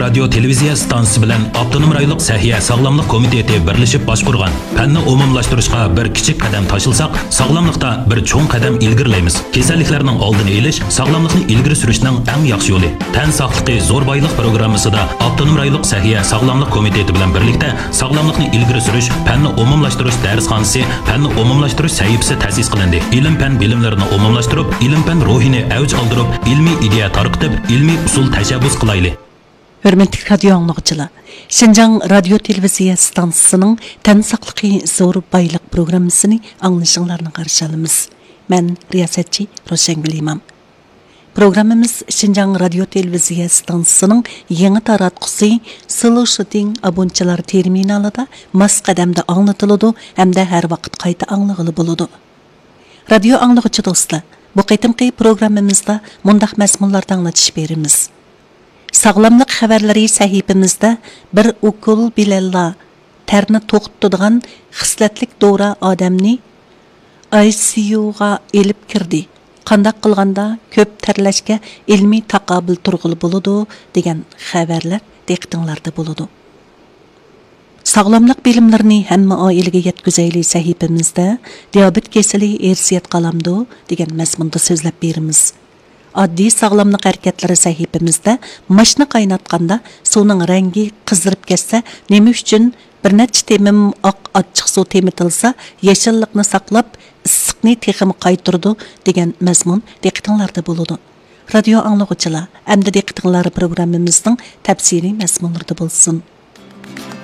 Radio televiziya stansiyasi bilan Avtonom rayonluq Sahiya sog'lomlik komiteti birlashib boshqurgan fanni umumlashtirishga bir kichik qadam tashilsak, sog'lomlikda bir cho'ng qadam ilgirlaymiz. Kasalliklarning oldini olish sog'lomlikni ilgari surishning eng yaxshi yo'li. Tan sog'ligi zo'r boylik programmasida Avtonom rayonluq Sahiya sog'lomlik komiteti bilan birlikda sog'lomlikni ilgari surish fanni umumlashtirish darsxonasi, fanni umumlashtirish sahifasi ta'sis qilindi. Ilm-fan bilimlarini umumlashtirib, ilm-fan ruhini avj oldirib, ilmiy ideya tarqitib, ilmiy usul tashabbus qilaylik. Hürmetli radyo anlıqçılar, Şinjan Radyo Televiziya Stansiyasının Tən saqlıqı zor baylık programmasını anlaşıllarını qarşı alımız. Mən riyasetçi Roşengül İmam. Programımız Şinjan Radyo Televiziya Stansiyasının yeni taratqusi Slow Shooting abonçılar terminalida mas qadamda anlatılıdı hem de her vaqt qayta anlıqılı buludu. Radyo anlıqçı dostlar, bu qitimqi programımızda mundaq məzmunlardan anlatış berimiz. Sağlamlık xəbərləri səhifimizdə bir ukul bilalla tərni to'xtatadigan xislatlik dora odamni ICU'ga elib kirdi. Qandaq qilganda ko'p tərləşkə ilmi taqobil turg'ili bo'ladi degan xəbərlər diqqətingizdə bo'ladi. Sağlamlık bilimlərini hamma oilaga yetkazayli səhifimizdə diabet keseli ersiyat qalamdı degan məzmunda so'zlab berimiz. Addi sağlamlık hareketleri sahifimizde maşını qaynatqanda suvning rengi qizdirib ketsa, nima uchun bir necha temim oq achchiq suv temitilsa, yashillikni saqlab, issiqni teximi qaytirdi degan mazmun diqqatingizda bo'ladi. Radio anglag'uchilar, endi diqqatinglar programmamizning tafsiliy mazmunlarida bo'lsin.